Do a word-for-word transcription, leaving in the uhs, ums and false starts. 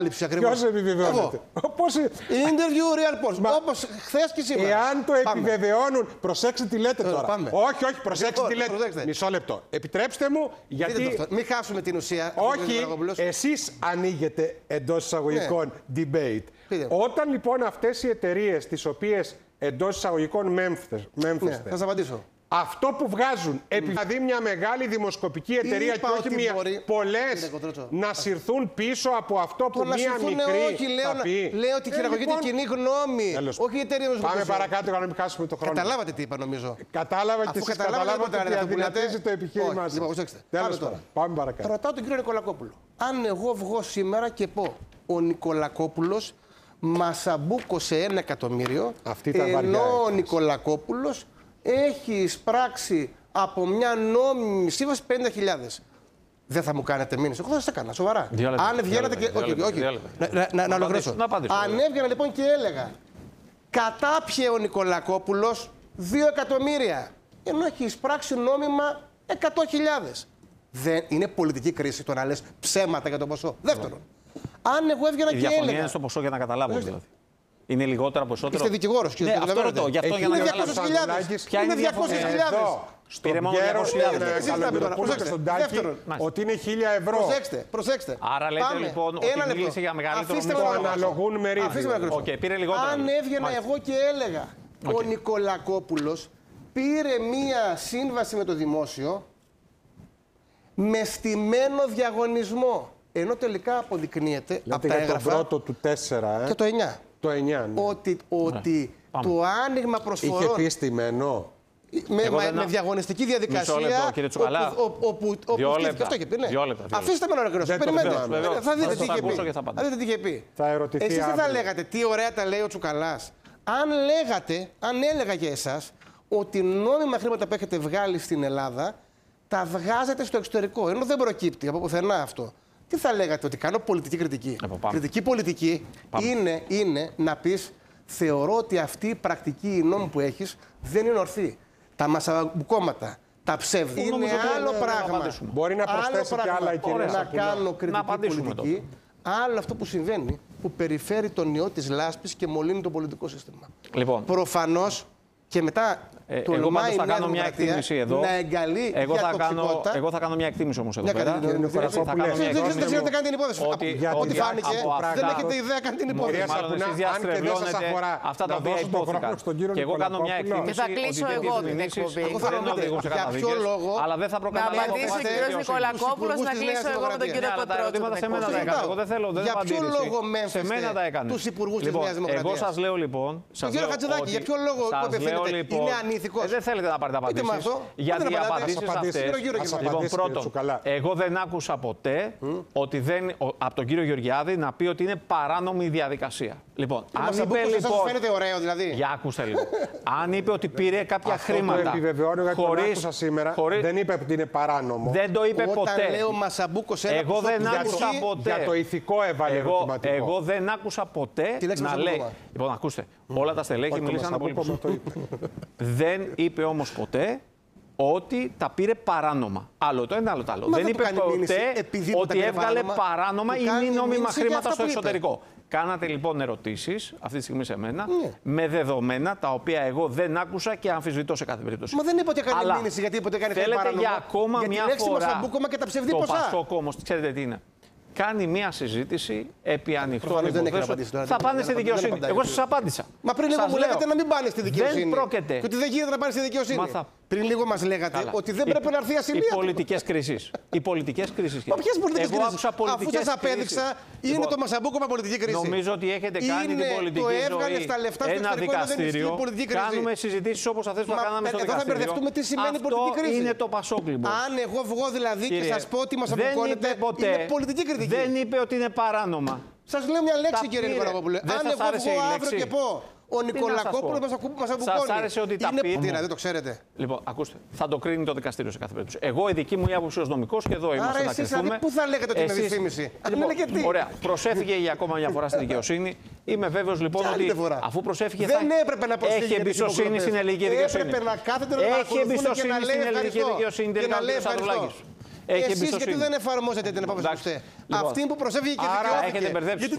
Ποιος επιβεβαιώνεται? Πώς... Interview real post. Μα... όπως χθες και σήμερα. Εάν το πάμε. επιβεβαιώνουν, προσέξτε τι λέτε τώρα. Πάμε. Όχι, όχι, προσέξτε τι λέτε. Προσέξτε. Μισό λεπτό. Επιτρέψτε μου, γιατί... Μην χάσουμε την ουσία. Όχι, εσείς ανοίγετε εντός εισαγωγικών ναι. debate. Πείτε. Όταν λοιπόν αυτές οι εταιρείες, τις οποίες εντός εισαγωγικών μέμφθες, ναι, θα σας απαντήσω. Αυτό που βγάζουν, mm. επειδή μια μεγάλη δημοσκοπική εταιρεία και όχι μια, μπορεί... πολλές να συρθούν πίσω από αυτό που το μια μικρή όχι, λέω, θα πει. Λέω ότι χειραγωγείται λοιπόν... κοινή γνώμη, Τέλος. όχι η εταιρεία μας. Πάμε παρακάτω για να μην χάσουμε το χρόνο. Καταλάβατε τι είπα νομίζω. Κατάλαβα και εσείς καταλάβατε ότι αδυνατίζει το επιχείρημά σας. Λοιπόν, Τέλος τώρα. Πάμε παρακάτω. Ρωτάω τον κύριο Νικολακόπουλο. Αν εγώ βγω σήμερα και πω ο Νικολακόπουλος μας αμπούκωσε ένα εκατομμύριο, ενώ ο Νικολακόπουλος έχει εισπράξει από μια νόμιμη σύμβαση πενήντα χιλιάδες. Δεν θα μου κάνετε μήνυση. Εγώ θα σας έκανα, σοβαρά. Αν βγαίνατε και. Όχι, όχι. Να ολοκληρώσω. Αν έβγαινα λοιπόν και έλεγα κατάπιε ο Νικολακόπουλος δύο εκατομμύρια, ενώ έχει εισπράξει νόμιμα εκατό χιλιάδες. Δεν είναι πολιτική κρίση το να λες ψέματα για το ποσό. Δεύτερον, αν εγώ έβγαινα και έλεγα. Η διαφωνία είναι στο ποσό για να καταλάβω δηλαδή. Είναι λιγότερα περισσότερο. Είστε δικηγόρος, κύριε. Ναι, αυτό ρωτώ. Γι' αυτό για να καταλάβω. Ποια είναι διακόσιες χιλιάδες. Στον Γέρος στον Τάκη ότι είναι χίλια ευρώ. Προσέξτε, προσέξτε. Άρα λέτε λοιπόν ότι μίλησε για μεγαλύτερο μισθό. Αναλογούν μερίδιο. Αν έβγαινα εγώ και έλεγα ο Νικολακόπουλος πήρε μία σύμβαση με το δημόσιο με στημένο διαγωνισμό. Ενώ τελικά αποδεικνύεται από τα έγγραφα. Το πρώτο του τέσσερα και το εννιά. Το εννιά, ναι. Ότι, ότι το άνοιγμα προσφορών. Είχε πει στημένο. Με, με, με διαγωνιστική διαδικασία. Μισό λεπτό, κύριε Τσουκαλά. Όπου στήθηκε αυτό και πει. Ναι. Αφήστε με να ολοκληρώσω. Περιμένετε. Θα δείτε τι είχε πει. Θα δείτε τι είχε πει. Θα ερωτηθεί. Εσείς τι θα λέγατε, τι ωραία τα λέει ο Τσουκαλάς. Αν λέγατε, αν έλεγα για εσάς ότι νόμιμα χρήματα που έχετε βγάλει στην Ελλάδα τα βγάζετε στο εξωτερικό. Ενώ δεν προκύπτει από πουθενά αυτό. Τι θα λέγατε, ότι κάνω πολιτική κριτική. Ε, κριτική πολιτική είναι, είναι να πεις θεωρώ ότι αυτή η πρακτική η νόμη που έχεις δεν είναι ορθή. Τα μασαμπουκώματα, τα ψεύδι είναι άλλο πράγμα. Μπορεί να προσθέσει κι άλλα η κυρία να κάνω κριτική πολιτική. Άλλο αυτό που συμβαίνει, που περιφέρει τον ιό της λάσπης και μολύνει το πολιτικό σύστημα. Λοιπόν. Προφανώς και μετά ε, εγώ πάντως θα κάνω μια εκτίμηση εδώ. Να εγκαλεί εγώ για θα κάνω, εγώ θα κάνω μια εκτίμηση όμως εδώ πέρα. Δεν ξέρετε καν την υπόθεση. Ό,τι φάνηκε, δεν έχετε ιδέα καν την υπόθεση. Μάλλον εσείς διαστρεβλώνετε αυτά τα οποία υπόθηκαν. Και εγώ κάνω μια εκτίμηση. Και θα κλείσω εγώ την εκπομπή. Για ποιο λόγο. Αλλά δεν θα προκαλέσω. Να απαντήσει ο κύριος Νικολακόπουλος, να κλείσω εγώ με τον κύριο Κοτρότσο. Σε μένα τα έκανα. Εγώ δεν θέλω, δεν για ποιο λόγο σε μένα τα έκανε. Τους υπουργούς της Νέας Δημοκρατίας. Εγώ σας λέω λοιπόν. Κύριε Χατζηδάκη, για ποιο λόγο είναι ανήθικος. Δεν θέλετε να πάρετε απαντήσεις. Γιατί οι απαντήσεις αυτές. Λοιπόν, πρώτον, εγώ δεν άκουσα ποτέ ότι δεν, από τον κύριο Γεωργιάδη να πει ότι είναι παράνομη η διαδικασία. Λοιπόν, αν είπε λοιπόν. Σας φαίνεται ωραίο δηλαδή. Για ακούστε λίγο. Αν είπε ότι πήρε κάποια χρήματα. Το επιβεβαιώνω γιατί τον άκουσα σήμερα. Δεν είπε ότι είναι παράνομο. Δεν το είπε ποτέ. Όταν λέω Μασαμπούκος ένα εγώ δεν άκουσα ποτέ. Για το ηθικό έβαλε ερωτηματικό. Εγώ δεν άκουσα ποτέ να λέει. Λοιπόν, ακούστε. Όλα τα στελέχη μίλησαν πολύ περισσότερο. Δεν είπε όμως ποτέ ότι τα πήρε παράνομα. Άλλο το ένα, άλλο το άλλο. Μα δεν δεν είπε ποτέ ότι έβγαλε παράνομα, παράνομα ή μη νόμιμα χρήματα στο εξωτερικό. Κάνατε λοιπόν ερωτήσεις αυτή τη στιγμή σε μένα ναι. με δεδομένα τα οποία εγώ δεν άκουσα και αμφισβητώ σε κάθε περίπτωση. Μα δεν είπε ότι έκανε μήνυση γιατί είπε ότι έκανε θέλετε για ακόμα για μια φορά. Και τα ψευδή το ποσά. Πασόκ όμως, ξέρετε τι είναι. Κάνει μια συζήτηση επί ανοιχτών υποθέσεων. Θα πάνε στη δικαιοσύνη. Εγώ σας απάντησα. Μα πριν λίγο μου λέγατε να μην πάνε στη δικαιοσύνη. Δεν πρόκειται. Και ότι δεν γίνεται να πάνε στη δικαιοσύνη. Πριν λίγο μας λέγατε Καλά. ότι δεν πρέπει να έρθει η ασυλία. Οι πολιτικές κρίσεις. Οι πολιτικές κρίσεις. Μα ποιες πολιτικές Εγώ κρίσεις. Αφού σας απέδειξα, είναι λοιπόν, το Μασαμπούκομα πολιτική κρίση. Νομίζω ότι έχετε κάνει είναι την πολιτική το ζωή στα λεφτά στο ένα δικαστήριο. Κάνουμε συζητήσεις όπως αυτές που κάναμε στο δικαστήριο. Εδώ θα μπερδευτούμε τι σημαίνει πολιτική κρίση. Είναι το Πασόκ λοιπόν. Αν εγώ βγω δηλαδή και σας πω ότι μας αποκόνετε, είναι πολιτική κριτική. Δεν είπε ότι είναι παράνομα. Σας λέω μια λέξη κύριε Νικολακόπουλε. Αν εγώ βγω αύριο και πω ο Νικολακόπουλος μας αποκούνει. Σας άρεσε ότι τα πήρε. Δεν το ξέρετε. Λοιπόν, ακούστε, θα το κρίνει το δικαστήριο σε κάθε περίπτωση. Εγώ η δική μου η άποψη ως νομικός και εδώ είμαστε να κρυφθούμε. Πού θα λέγατε ότι είναι δυσφήμιση. Ωραία, προσέφηκε για ακόμα μια φορά στη δικαιοσύνη. Είμαι βέβαιος λοιπόν ότι αφού προσέφηκε θα έχει εμπιστοσύνη στην ελληνική δικαιοσύνη. Έχει εμπιστοσύνη στην ελληνική δικαιοσύνη τελικά ο κ. Σαδουλάκης. Εσείς γιατί δεν εφαρμόζετε την απόφαση του ΣΤΕ. Αυτή που προσέφηκε και δικαιώθηκε. Άρα έχετε μπερδέψει.